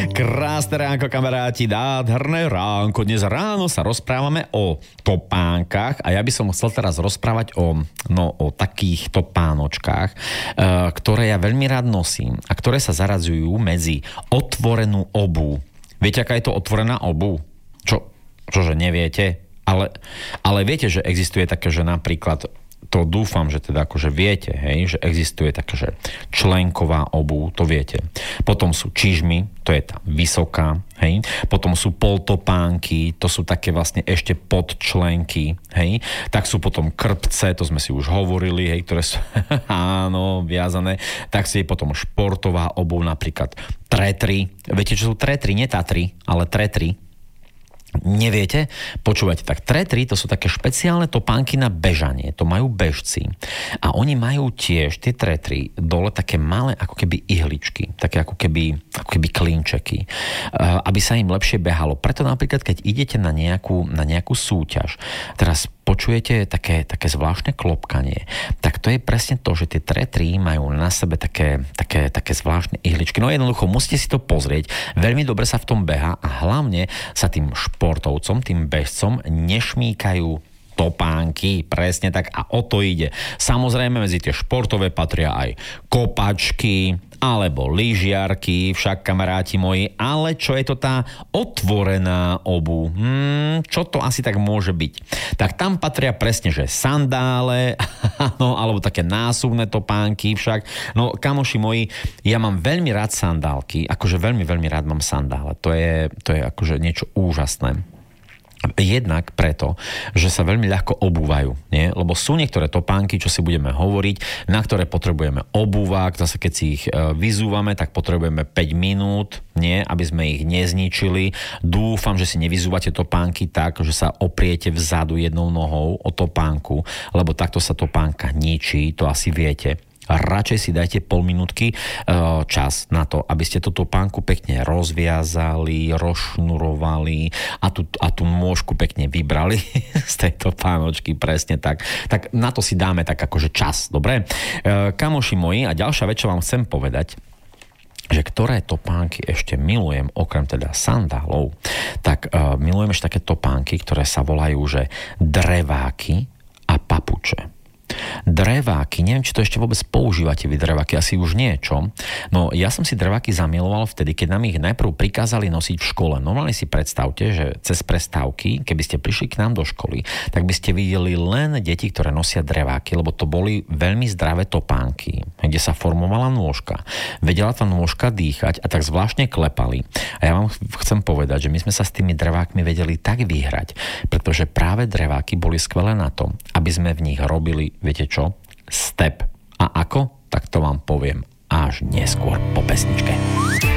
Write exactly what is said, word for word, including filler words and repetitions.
Krásne ránko, kamaráti, nádherné ránko. Dnes ráno sa rozprávame o topánkach a ja by som chcel teraz rozprávať o, no, o takých topánočkách, e, ktoré ja veľmi rád nosím a ktoré sa zaradzujú medzi otvorenú obuv. Viete, aká je to otvorená obuv? Čo? Čože neviete? Ale, ale viete, že existuje také, že napríklad to dúfam, že teda akože viete, hej, že existuje taká, že členková obuv, to viete. Potom sú čižmy, to je tá vysoká, hej. Potom sú poltopánky, to sú také vlastne ešte podčlenky, hej. Tak sú potom krpce, to sme si už hovorili, hej, ktoré sú, áno, viazané. Tak si je potom športová obuv, napríklad tretry. Viete, čo sú tretry? Nie tatry, ale tretry. Neviete? Počúvajte, tak tretry to sú také špeciálne topánky na bežanie, to majú bežci a oni majú tiež tie tretry dole také malé ako keby ihličky, také ako keby, ako keby klinčeky, aby sa im lepšie behalo. Preto napríklad, keď idete na nejakú, na nejakú súťaž, teraz počujete také, také zvláštne klopkanie, tak to je presne to, že tie tretry majú na sebe také, také, také zvláštne ihličky. No jednoducho, musíte si to pozrieť, veľmi dobre sa v tom beha a hlavne sa tým športovcom, tým bežcom nešmíkajú topánky, presne tak, a o to ide. Samozrejme, medzi tie športové patria aj kopačky, alebo lyžiarky, však kamaráti moji, ale čo je to tá otvorená obuv? Hmm, čo to asi tak môže byť? Tak tam patria presne, že sandále, no, alebo také násuvné topánky však. No, kamoši moji, ja mám veľmi rád sandálky, akože veľmi, veľmi rád mám sandále. To je, to je akože niečo úžasné. Jednak preto, že sa veľmi ľahko obúvajú, nie? Lebo sú niektoré topánky, čo si budeme hovoriť, na ktoré potrebujeme obúvak, zase keď si ich vyzúvame, tak potrebujeme päť minút, nie? Aby sme ich nezničili. Dúfam, že si nevyzúvate topánky tak, že sa opriete vzadu jednou nohou o topánku, lebo takto sa topánka ničí, to asi viete. Radšej si dajte pol minútky čas na to, aby ste tú topánku pekne rozviazali, rozšnurovali a tú, a tú môžku pekne vybrali z tej topánočky, presne tak. Tak na to si dáme tak akože čas, dobre? Kamoši moji, a ďalšia vec, čo vám chcem povedať, že ktoré topánky ešte milujem, okrem teda sandálov, tak uh, milujem ešte také topánky, ktoré sa volajú, že dreváky a papuče. Dreváky, neviem, či to ešte vôbec používate vy dreváky, asi už nie, čo? No, ja som si dreváky zamiloval vtedy, keď nám ich najprv prikázali nosiť v škole. Normálne si predstavte, že cez prestávky, keby ste prišli k nám do školy, tak by ste videli len deti, ktoré nosia dreváky, lebo to boli veľmi zdravé topánky, kde sa formovala nôžka. Vedela tá nôžka dýchať a tak zvláštne klepali. A ja vám chcem povedať, že my sme sa s tými drevákmi vedeli tak vyhrať, pretože práve dreváky boli skvelé na to, aby sme v nich robili, viete čo? Step. A ako? Tak to vám poviem až neskôr po pesničke.